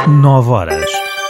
9 horas.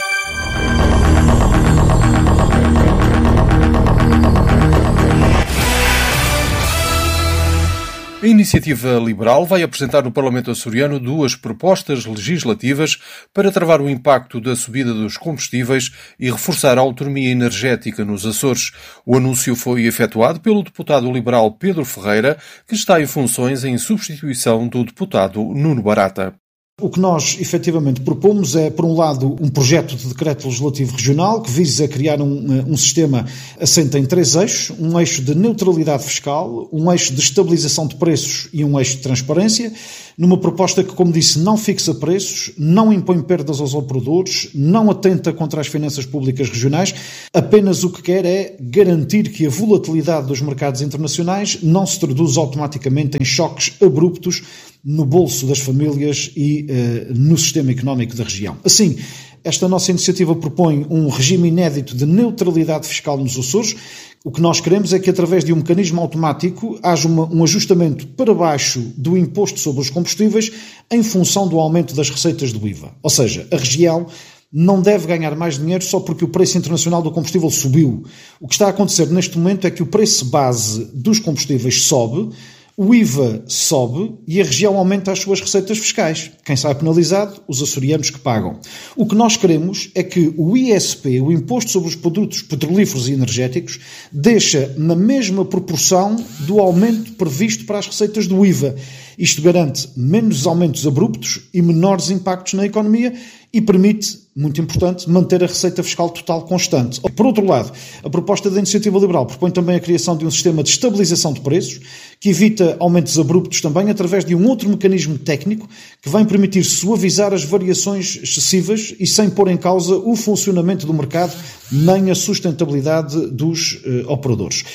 A Iniciativa Liberal vai apresentar no Parlamento açoriano 2 propostas legislativas para travar o impacto da subida dos combustíveis e reforçar a autonomia energética nos Açores. O anúncio foi efetuado pelo deputado liberal Pedro Ferreira, que está em funções em substituição do deputado Nuno Barata. O que nós efetivamente propomos é, por um lado, um projeto de decreto legislativo regional que visa criar um sistema assente em 3 eixos, um eixo de neutralidade fiscal, um eixo de estabilização de preços e um eixo de transparência, numa proposta que, como disse, não fixa preços, não impõe perdas aos operadores, não atenta contra as finanças públicas regionais, apenas o que quer é garantir que a volatilidade dos mercados internacionais não se traduz automaticamente em choques abruptos no bolso das famílias e no sistema económico da região. Assim, esta nossa iniciativa propõe um regime inédito de neutralidade fiscal nos Açores. O que nós queremos é que, através de um mecanismo automático, haja um ajustamento para baixo do imposto sobre os combustíveis em função do aumento das receitas do IVA. Ou seja, a região não deve ganhar mais dinheiro só porque o preço internacional do combustível subiu. O que está a acontecer neste momento é que o preço base dos combustíveis sobe, o IVA sobe e a região aumenta as suas receitas fiscais. Quem sai penalizado? Os açorianos que pagam. O que nós queremos é que o ISP, o Imposto sobre os Produtos Petrolíferos e Energéticos, deixa na mesma proporção do aumento previsto para as receitas do IVA. Isto garante menos aumentos abruptos e menores impactos na economia e permite, muito importante, manter a receita fiscal total constante. Por outro lado, a proposta da Iniciativa Liberal propõe também a criação de um sistema de estabilização de preços que evita aumentos abruptos também através de um outro mecanismo técnico que vai permitir suavizar as variações excessivas e sem pôr em causa o funcionamento do mercado nem a sustentabilidade dos operadores.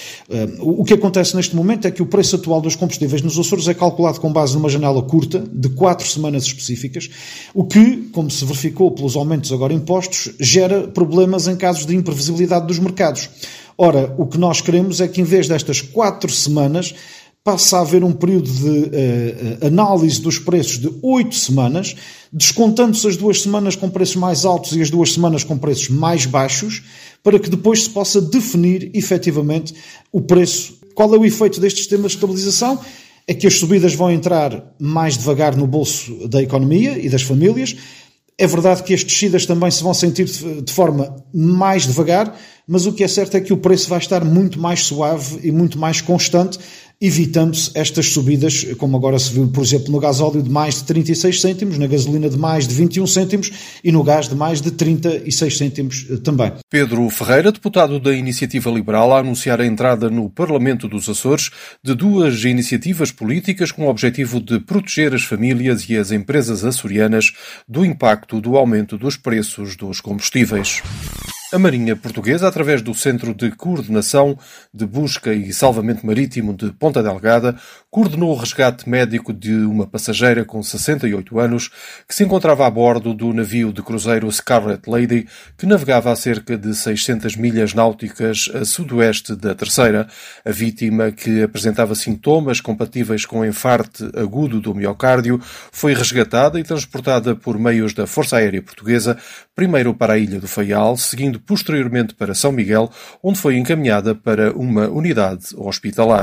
O que acontece neste momento é que o preço atual dos combustíveis nos Açores é calculado com base numa janela curta de 4 semanas específicas, o que, como se verificou pelos aumentos agora impostos, gera problemas em casos de imprevisibilidade dos mercados. Ora, o que nós queremos é que, em vez destas 4 semanas, passe a haver um período de análise dos preços de 8 semanas, descontando-se as 2 semanas com preços mais altos e as 2 semanas com preços mais baixos, para que depois se possa definir efetivamente o preço. Qual é o efeito deste sistema de estabilização? É que as subidas vão entrar mais devagar no bolso da economia e das famílias. É verdade que as descidas também se vão sentir de forma mais devagar, mas o que é certo é que o preço vai estar muito mais suave e muito mais constante, evitando-se estas subidas, como agora se viu, por exemplo, no gasóleo de mais de 36 cêntimos, na gasolina de mais de 21 cêntimos e no gás de mais de 36 cêntimos também. Pedro Ferreira, deputado da Iniciativa Liberal, a anunciar a entrada no Parlamento dos Açores de 2 iniciativas políticas com o objetivo de proteger as famílias e as empresas açorianas do impacto do aumento dos preços dos combustíveis. A Marinha Portuguesa, através do Centro de Coordenação de Busca e Salvamento Marítimo de Ponta Delgada, coordenou o resgate médico de uma passageira com 68 anos que se encontrava a bordo do navio de cruzeiro Scarlet Lady, que navegava a cerca de 600 milhas náuticas a sudoeste da Terceira. A vítima, que apresentava sintomas compatíveis com enfarte agudo do miocárdio, foi resgatada e transportada por meios da Força Aérea Portuguesa, primeiro para a Ilha do Faial, seguindo posteriormente para São Miguel, onde foi encaminhada para uma unidade hospitalar.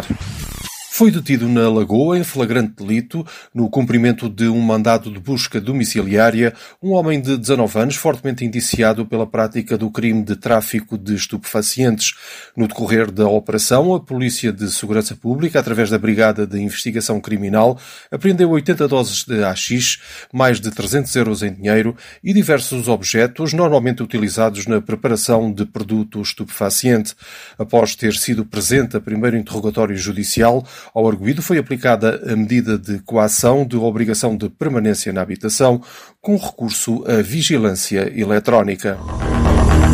Foi detido na Lagoa, em flagrante delito, no cumprimento de um mandado de busca domiciliária, um homem de 19 anos fortemente indiciado pela prática do crime de tráfico de estupefacientes. No decorrer da operação, a Polícia de Segurança Pública, através da Brigada de Investigação Criminal, apreendeu 80 doses de haxixe, mais de 300 euros em dinheiro e diversos objetos normalmente utilizados na preparação de produto estupefaciente. Após ter sido presente a primeiro interrogatório judicial, ao arguido foi aplicada a medida de coação de obrigação de permanência na habitação, com recurso à vigilância eletrónica.